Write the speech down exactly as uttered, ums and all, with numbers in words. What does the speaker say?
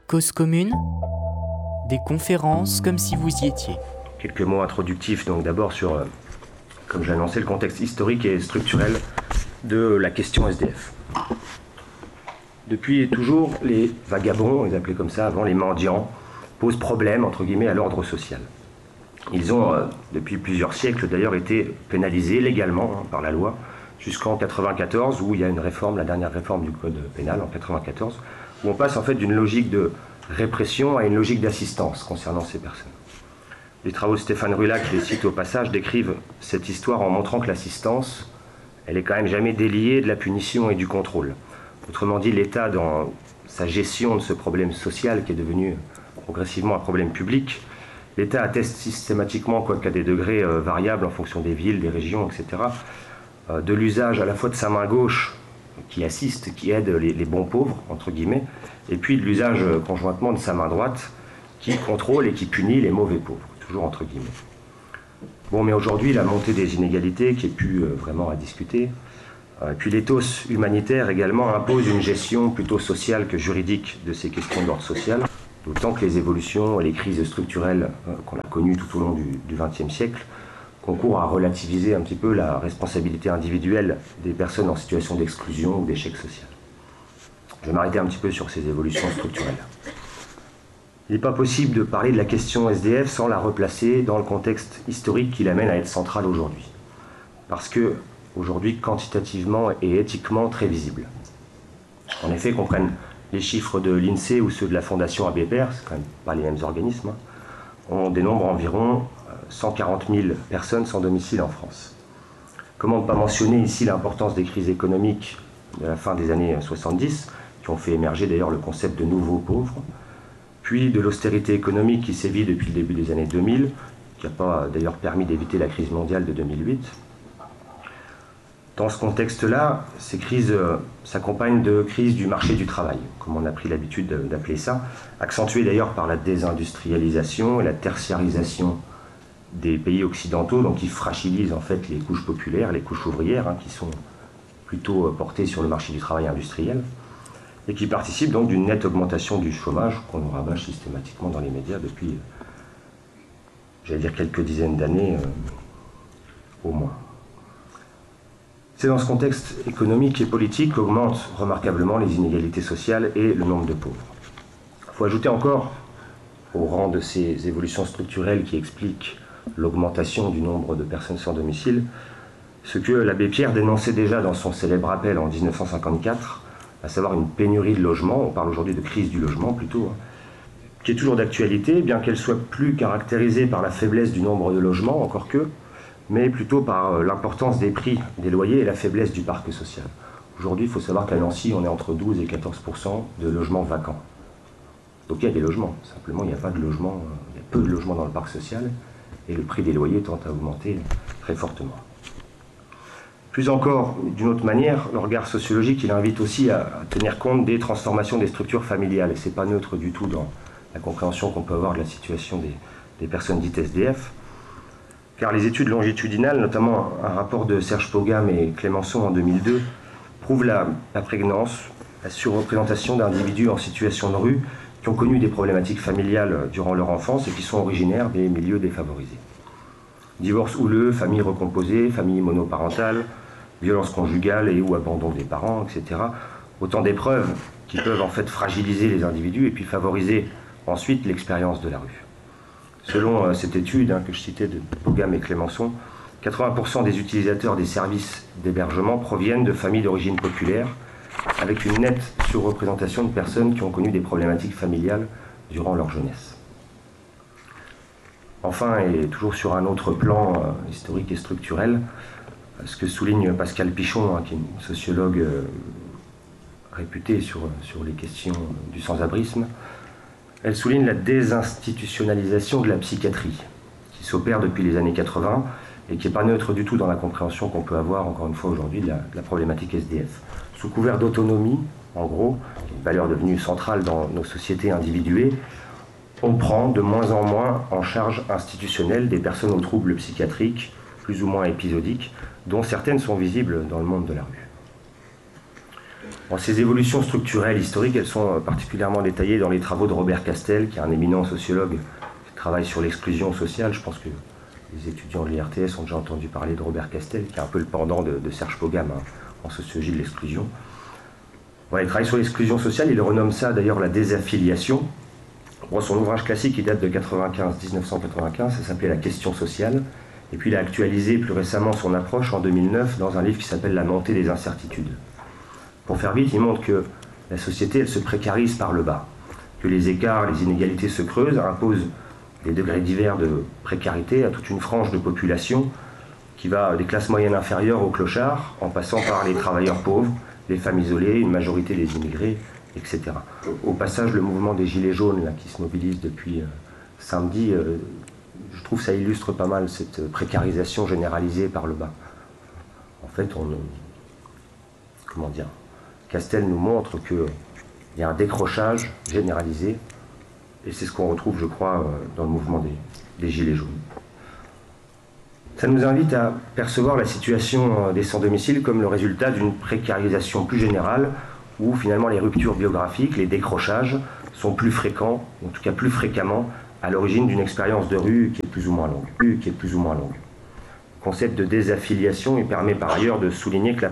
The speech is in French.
Cause commune, des conférences comme si vous y étiez. Quelques mots introductifs, donc d'abord sur, euh, comme j'ai annoncé, le contexte historique et structurel de la question S D F. Depuis toujours, les vagabonds, on les appelait comme ça avant, les mendiants, posent problème, entre guillemets, à l'ordre social. Ils ont, euh, depuis plusieurs siècles d'ailleurs, été pénalisés légalement hein, par la loi, jusqu'en mille neuf cent quatre-vingt-quatorze, où il y a une réforme, la dernière réforme du code pénal en mille neuf cent quatre-vingt-quatorze, où on passe en fait d'une logique de répression à une logique d'assistance concernant ces personnes. Les travaux de Stéphane Rulac, je les cite au passage, décrivent cette histoire en montrant que l'assistance, elle est quand même jamais déliée de la punition et du contrôle. Autrement dit, l'État, dans sa gestion de ce problème social qui est devenu progressivement un problème public, l'État atteste systématiquement, quoiqu'à des degrés euh, variables en fonction des villes, des régions, et cetera, euh, de l'usage à la fois de sa main gauche, qui assiste, qui aide les, les bons pauvres, entre guillemets, et puis de l'usage euh, conjointement de sa main droite, qui contrôle et qui punit les mauvais pauvres, toujours entre guillemets. Bon, mais aujourd'hui, la montée des inégalités, qui est plus euh, vraiment à discuter, euh, et puis l'éthos humanitaire également impose une gestion plutôt sociale que juridique de ces questions d'ordre social, d'autant que les évolutions et les crises structurelles euh, qu'on a connues tout au long du vingtième siècle concourent à relativiser un petit peu la responsabilité individuelle des personnes en situation d'exclusion ou d'échec social. Je vais m'arrêter un petit peu sur ces évolutions structurelles. Il n'est pas possible de parler de la question S D F sans la replacer dans le contexte historique qui l'amène à être centrale aujourd'hui. Parce que, aujourd'hui, quantitativement et éthiquement très visible. En effet, qu'on prenne les chiffres de l'INSEE ou ceux de la Fondation Abbé Pierre, c'est quand même pas les mêmes organismes, hein, on dénombre environ cent quarante mille personnes sans domicile en France. Comment ne pas mentionner ici l'importance des crises économiques de la fin des années soixante-dix, qui ont fait émerger d'ailleurs le concept de nouveaux pauvres, puis de l'austérité économique qui sévit depuis le début des années deux mille, qui n'a pas d'ailleurs permis d'éviter la crise mondiale de deux mille huit. Dans ce contexte-là, ces crises euh, s'accompagnent de crises du marché du travail, comme on a pris l'habitude d'appeler ça, accentuées d'ailleurs par la désindustrialisation et la tertiarisation des pays occidentaux, donc qui fragilisent en fait les couches populaires, les couches ouvrières, hein, qui sont plutôt portées sur le marché du travail industriel, et qui participent donc d'une nette augmentation du chômage qu'on nous rabâche systématiquement dans les médias depuis, j'allais dire, quelques dizaines d'années euh, au moins. C'est dans ce contexte économique et politique qu'augmentent remarquablement les inégalités sociales et le nombre de pauvres. Il faut ajouter encore, au rang de ces évolutions structurelles qui expliquent l'augmentation du nombre de personnes sans domicile, ce que l'abbé Pierre dénonçait déjà dans son célèbre appel en dix-neuf cent cinquante-quatre, à savoir une pénurie de logements, on parle aujourd'hui de crise du logement plutôt, hein, qui est toujours d'actualité, bien qu'elle soit plus caractérisée par la faiblesse du nombre de logements, encore que, mais plutôt par l'importance des prix des loyers et la faiblesse du parc social. Aujourd'hui, il faut savoir qu'à Nancy, on est entre douze et quatorze pour cent de logements vacants. Donc il y a des logements, simplement il n'y a pas de logements, il y a peu de logements dans le parc social, et le prix des loyers tend à augmenter très fortement. Plus encore, d'une autre manière, le regard sociologique, il invite aussi à, à tenir compte des transformations des structures familiales, et ce n'est pas neutre du tout dans la compréhension qu'on peut avoir de la situation des, des personnes dites S D F, car les études longitudinales, notamment un rapport de Serge Pogam et Clémenceau en deux mille deux, prouvent la, la prégnance, la surreprésentation d'individus en situation de rue qui ont connu des problématiques familiales durant leur enfance et qui sont originaires des milieux défavorisés. Divorce houleux, famille recomposée, famille monoparentale, violence conjugale et ou abandon des parents, et cetera. Autant d'épreuves qui peuvent en fait fragiliser les individus et puis favoriser ensuite l'expérience de la rue. Selon euh, cette étude hein, que je citais de Pogam et Clémenceau, quatre-vingts pour cent des utilisateurs des services d'hébergement proviennent de familles d'origine populaire, avec une nette surreprésentation de personnes qui ont connu des problématiques familiales durant leur jeunesse. Enfin, et toujours sur un autre plan euh, historique et structurel, ce que souligne Pascal Pichon, hein, qui est une sociologue euh, réputée sur, sur les questions du sans-abrisme, elle souligne la désinstitutionnalisation de la psychiatrie, qui s'opère depuis les années quatre-vingts et qui n'est pas neutre du tout dans la compréhension qu'on peut avoir, encore une fois aujourd'hui, de la, de la problématique S D F. Sous couvert d'autonomie, en gros, une valeur devenue centrale dans nos sociétés individuées, on prend de moins en moins en charge institutionnelle des personnes aux troubles psychiatriques, plus ou moins épisodiques, dont certaines sont visibles dans le monde de la rue. Bon, ces évolutions structurelles historiques, elles sont particulièrement détaillées dans les travaux de Robert Castel, qui est un éminent sociologue qui travaille sur l'exclusion sociale. Je pense que les étudiants de l'I R T S ont déjà entendu parler de Robert Castel, qui est un peu le pendant de, de Serge Pogam hein, en sociologie de l'exclusion. Bon, il travaille sur l'exclusion sociale, il renomme ça d'ailleurs la désaffiliation. Bon, son ouvrage classique, il date de mille neuf cent quatre-vingt-quinze, ça s'appelait La question sociale. Et puis il a actualisé plus récemment son approche en deux mille neuf dans un livre qui s'appelle La montée des incertitudes. Pour faire vite, il montre que la société, elle se précarise par le bas, que les écarts, les inégalités se creusent, imposent des degrés divers de précarité à toute une frange de population qui va des classes moyennes inférieures aux clochards, en passant par les travailleurs pauvres, les femmes isolées, une majorité des immigrés, et cetera. Au passage, le mouvement des Gilets jaunes là, qui se mobilise depuis euh, samedi, euh, je trouve que ça illustre pas mal cette précarisation généralisée par le bas. En fait, on... Comment dire Castel nous montre qu'il y a un décrochage généralisé, et c'est ce qu'on retrouve, je crois, dans le mouvement des, des Gilets jaunes. Ça nous invite à percevoir la situation des sans-domicile comme le résultat d'une précarisation plus générale, où finalement les ruptures biographiques, les décrochages, sont plus fréquents, en tout cas plus fréquemment, à l'origine d'une expérience de rue qui est plus ou moins longue. Qui est plus ou moins longue. Le concept de désaffiliation, il permet par ailleurs de souligner que la